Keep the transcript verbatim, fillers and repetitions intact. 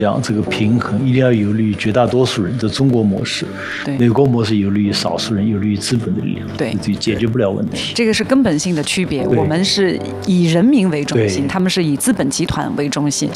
样这个平衡一定要有利于绝大多数人，这中国模式， 对， 美国模式有利于少数人，有利于资本的力量， 对， 这解决不了问题。 这个是根本性的区别。我们是以人民为中心，他们是以资本集团为中心。